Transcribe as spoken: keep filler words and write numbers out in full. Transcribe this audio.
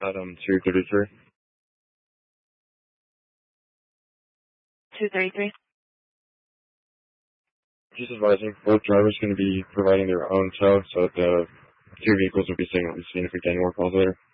Adam two thirty-three. two thirty-three. Just advising, both drivers going to be providing their own tow, so the two vehicles will be staying on the scene if we get any more calls later.